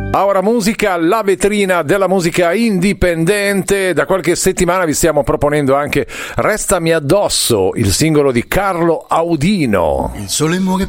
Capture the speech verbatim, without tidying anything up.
Ora Musica, la vetrina della musica indipendente. Da qualche settimana vi stiamo proponendo anche Restami addosso, il singolo di Carlo Audino. Il sole muore